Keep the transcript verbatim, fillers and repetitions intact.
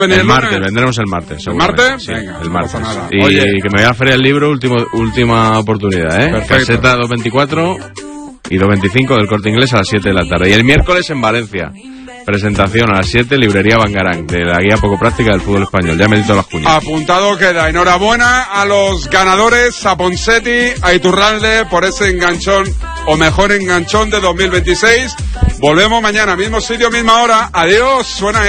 El martes, vendremos el martes. ¿El martes? Sí, Venga, el martes. no pasa nada. Y Oye, que me voy a Feria del Libro, último, última oportunidad, ¿eh? Perfecto. Caseta doscientos veinticuatro y doscientos veinticinco del Corte Inglés a las siete de la tarde. Y el miércoles en Valencia, presentación a las siete, librería Bangarang, de la guía poco práctica del fútbol español. Ya me he dicho las cuñas. Apuntado queda. Enhorabuena a los ganadores, a Ponseti, a Iturralde, por ese enganchón, o mejor enganchón de dos mil veintiséis. Volvemos mañana, mismo sitio, misma hora. Adiós, suena